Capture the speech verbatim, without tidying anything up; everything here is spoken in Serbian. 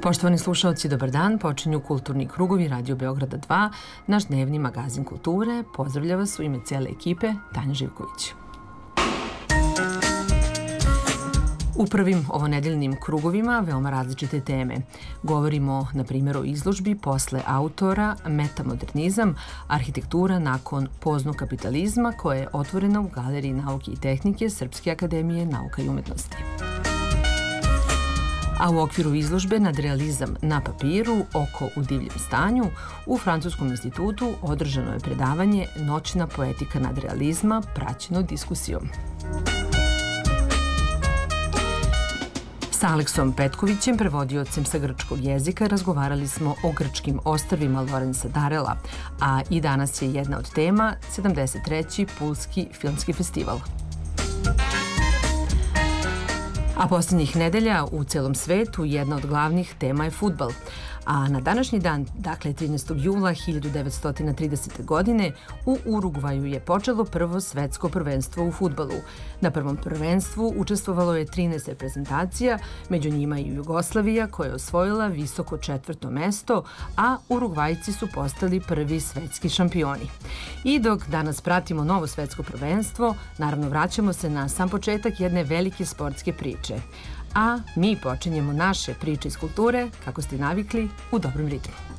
Poštovani slušaoci, dobar dan. Počinju Kulturni krugovi Radio Beograda dva, naš dnevni magazin kulture. Pozdravlja vas u ime cijele ekipe Tanja Živković. U prvim ovonedeljnim krugovima veoma različite teme. Govorimo, na primjer, o izložbi posle autora Metamodernizam, arhitektura nakon poznog kapitalizma, koja je otvorena u Galeriji nauke i tehnike Srpske akademije nauka i umetnosti. A u okviru izložbe Nadrealizam na papiru, oko u divljem stanju, u Francuskom institutu održano je predavanje Noćna poetika nadrealizma praćeno diskusijom. Sa Aleksom Petkovićem, prevodiocem sa grčkog jezika, razgovarali smo o grčkim ostrvima Lorenza Darela, a i danas je jedna od tema sedamdeset treći Pulski filmski festival. A posljednjih nedelja u celom svetu jedna od glavnih tema je fudbal. A na današnji dan, dakle trinaestog jula hiljadu devetsto tridesete. godine, u Urugvaju je počelo prvo svetsko prvenstvo u fudbalu. Na prvom prvenstvu učestvovalo je trinaest reprezentacija, među njima i Jugoslavija koja je osvojila visoko četvrto mesto, a Urugvajci su postali prvi svetski šampioni. I dok danas pratimo novo svetsko prvenstvo, naravno vraćamo se na sam početak jedne velike sportske priče. A mi počinjemo naše priče iz kulture, kako ste navikli, u dobrom ritmu.